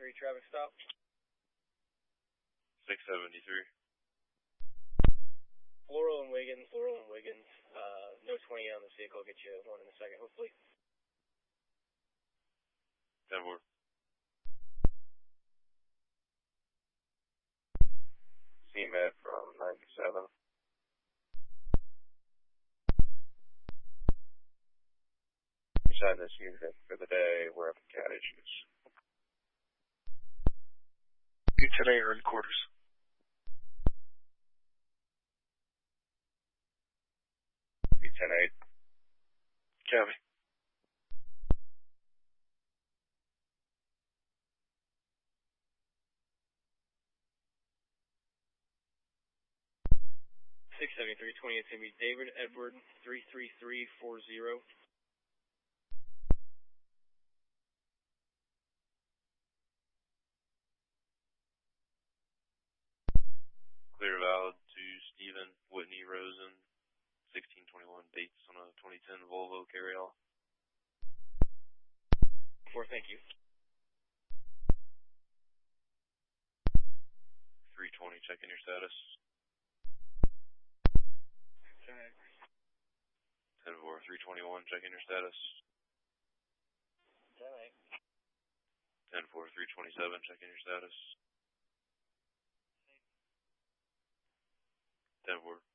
traffic stop. 673. Floral and Wiggins. No 20 on this vehicle. I'll get you one in a second, hopefully. 10-4. CMed from 97. Inside this unit for the day, we're up in cat issues. You today are in quarters. B-10-8. Copy. $673-20, it's going to be David Edward 33340. Clear valid to Stephen Whitney Rosen, 1621 Bates on a 2010 Volvo carryall. 4, thank you. 320, checking your status. 10-4, 321, checking your status. 10-4, 327, checking your status. 10-4.